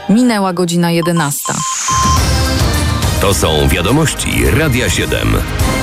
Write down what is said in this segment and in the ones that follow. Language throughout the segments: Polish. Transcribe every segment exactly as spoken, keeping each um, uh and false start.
Minęła godzina jedenasta. To są wiadomości Radia siedem.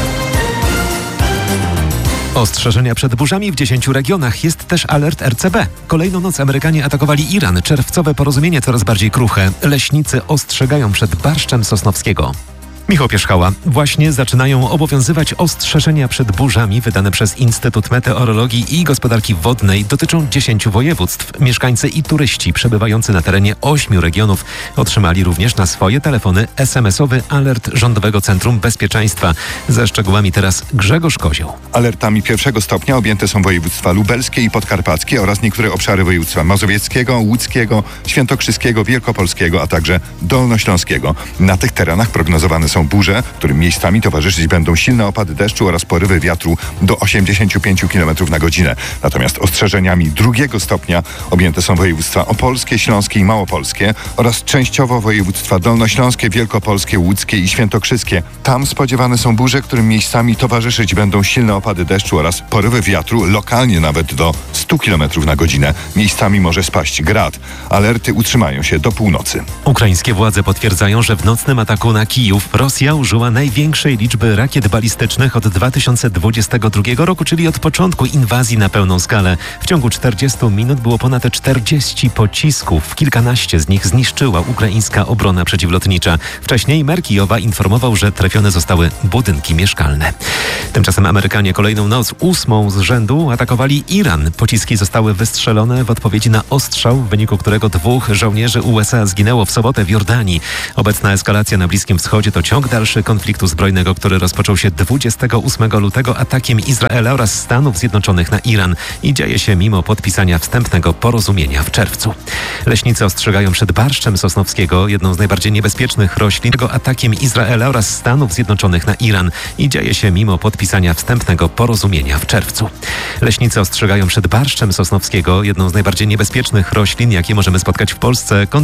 Ostrzeżenia przed burzami w dziesięciu regionach. Jest też alert R C B. Kolejną noc Amerykanie atakowali Iran. Czerwcowe porozumienie coraz bardziej kruche. Leśnicy ostrzegają przed barszczem Sosnowskiego. Michał Pierzchała. Właśnie zaczynają obowiązywać ostrzeżenia przed burzami wydane przez Instytut Meteorologii i Gospodarki Wodnej. Dotyczą dziesięciu województw. Mieszkańcy i turyści przebywający na terenie ośmiu regionów otrzymali również na swoje telefony es em esowy alert Rządowego Centrum Bezpieczeństwa. Ze szczegółami teraz Grzegorz Kozioł. Alertami pierwszego stopnia objęte są województwa lubelskie i podkarpackie oraz niektóre obszary województwa mazowieckiego, łódzkiego, świętokrzyskiego, wielkopolskiego, a także dolnośląskiego. Na tych terenach prognozowane są burze, którym miejscami towarzyszyć będą silne opady deszczu oraz porywy wiatru do osiemdziesięciu pięciu kilometrów na godzinę. Natomiast ostrzeżeniami drugiego stopnia objęte są województwa opolskie, śląskie i małopolskie oraz częściowo województwa dolnośląskie, wielkopolskie, łódzkie i świętokrzyskie. Tam spodziewane są burze, którym miejscami towarzyszyć będą silne opady deszczu oraz porywy wiatru, lokalnie nawet do stu kilometrów na godzinę. Miejscami może spaść grad. Alerty utrzymają się do północy. Ukraińskie władze potwierdzają, że w nocnym ataku na Kijów Rosja użyła największej liczby rakiet balistycznych od dwa tysiące dwudziestego drugiego roku, czyli od początku inwazji na pełną skalę. W ciągu czterdziestu minut było ponad czterdzieści pocisków. Kilkanaście z nich zniszczyła ukraińska obrona przeciwlotnicza. Wcześniej mer Kijowa informował, że trafione zostały budynki mieszkalne. Tymczasem Amerykanie kolejną noc, ósmą z rzędu, atakowali Iran. Pociski zostały wystrzelone w odpowiedzi na ostrzał, w wyniku którego dwóch żołnierzy U S A zginęło w sobotę w Jordanii. Obecna eskalacja na Bliskim Wschodzie to ciąg dalszy konfliktu zbrojnego, który rozpoczął się dwudziestego ósmego lutego atakiem Izraela oraz Stanów Zjednoczonych na Iran i dzieje się mimo podpisania wstępnego porozumienia w czerwcu. Leśnicy ostrzegają przed barszczem Sosnowskiego, jedną z najbardziej niebezpiecznych roślin, atakiem Izraela oraz Stanów Zjednoczonych na Iran i dzieje się mimo podpisania wstępnego porozumienia w czerwcu. Leśnicy ostrzegają przed barszczem Sosnowskiego, jedną z najbardziej niebezpiecznych roślin, jakie możemy spotkać w Polsce.